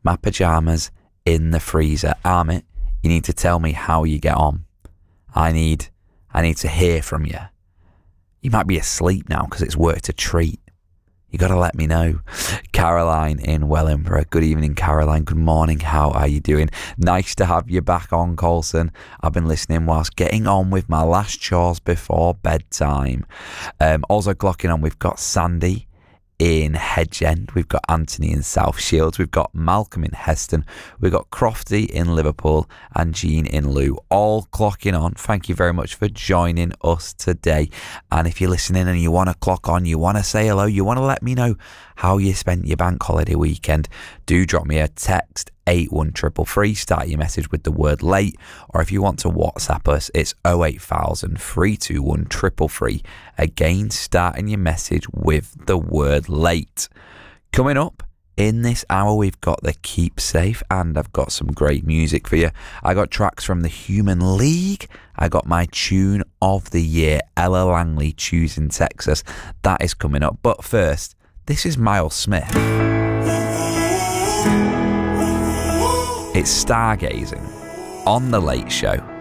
my pyjamas in the freezer. Amit, you need to tell me how you get on. I need to hear from you. You might be asleep now because it's worked a treat. You got to let me know. Caroline in Wellingborough. Good evening, Caroline. Good morning. How are you doing? Nice to have you back on, Colson. I've been listening whilst getting on with my last chores before bedtime. Also clocking on, we've got Sandy in Hedgend. We've got Anthony in South Shields. We've got Malcolm in Heston. We've got Crofty in Liverpool and Jean in Lou. All clocking on. Thank you very much for joining us today. And if you're listening and you want to clock on, you want to say hello, you want to let me know how you spent your bank holiday weekend, do drop me a text 81333. Start your message with the word late, or if you want to WhatsApp us, it's 08000 321 333. Again, starting your message with the word late. Coming up in this hour, we've got the Keep Safe, and I've got some great music for you. I got tracks from the Human League. I got my tune of the year, Ella Langley, Choosing Texas. That is coming up. But first, this is Miles Smith. It's Stargazing on The Late Show.